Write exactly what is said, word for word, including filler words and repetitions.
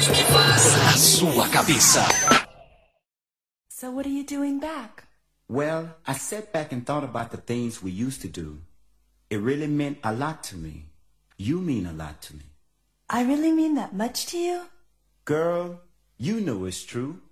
isso que faz a sua cabeça. So what are you doing back? Well, I sat back and thought about the things we used to do. It really meant a lot to me. You mean a lot to me. I really mean that much to you? Girl, you know it's true.